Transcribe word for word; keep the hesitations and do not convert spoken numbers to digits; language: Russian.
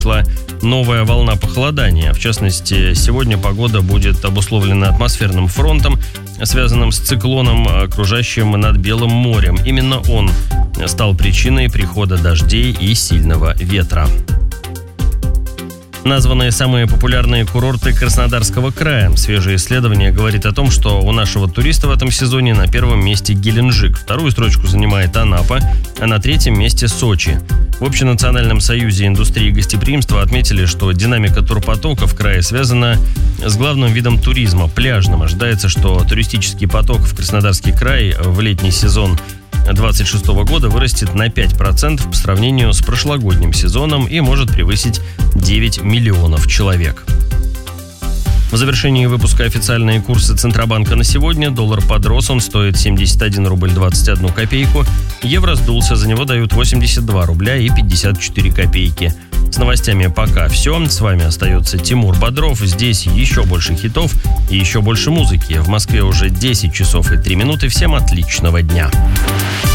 Шла новая волна похолодания. В частности, сегодня погода будет обусловлена атмосферным фронтом, связанным с циклоном, окружающим над Белым морем. Именно он стал причиной прихода дождей и сильного ветра. Названы самые популярные курорты Краснодарского края. Свежее исследование говорит о том, что у нашего туриста в этом сезоне на первом месте Геленджик. Вторую строчку занимает Анапа, а на третьем месте Сочи. В Общенациональном союзе индустрии гостеприимства отметили, что динамика турпотока в крае связана с главным видом туризма – пляжным. Ожидается, что туристический поток в Краснодарский край в летний сезон две тысячи двадцать шестого года вырастет на пять процентов по сравнению с прошлогодним сезоном и может превысить девять миллионов человек. В завершении выпуска официальные курсы Центробанка на сегодня. Доллар подрос, он стоит семьдесят один рубль двадцать одну копейку. Евро сдулся, за него дают восемьдесят два рубля и пятьдесят четыре копейки. С новостями пока все. С вами остается Тимур Бодров. Здесь еще больше хитов и еще больше музыки. В Москве уже десять часов и три минуты. Всем отличного дня.